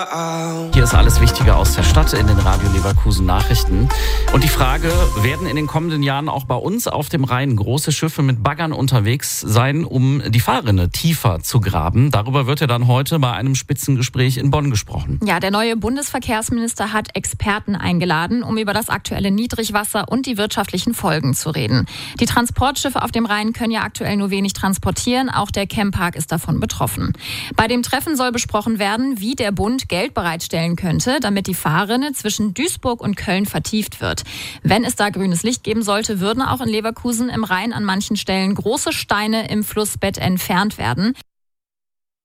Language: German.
Hier ist alles Wichtige aus der Stadt in den Radio Leverkusen Nachrichten. Und die Frage, werden in den kommenden Jahren auch bei uns auf dem Rhein große Schiffe mit Baggern unterwegs sein, um die Fahrrinne tiefer zu graben? Darüber wird ja dann heute bei einem Spitzengespräch in Bonn gesprochen. Ja, der neue Bundesverkehrsminister hat Experten eingeladen, um über das aktuelle Niedrigwasser und die wirtschaftlichen Folgen zu reden. Die Transportschiffe auf dem Rhein können ja aktuell nur wenig transportieren. Auch der Chempark ist davon betroffen. Bei dem Treffen soll besprochen werden, wie der Bund Geld bereitstellen könnte, damit die Fahrrinne zwischen Duisburg und Köln vertieft wird. Wenn es da grünes Licht geben sollte, würden auch in Leverkusen im Rhein an manchen Stellen große Steine im Flussbett entfernt werden.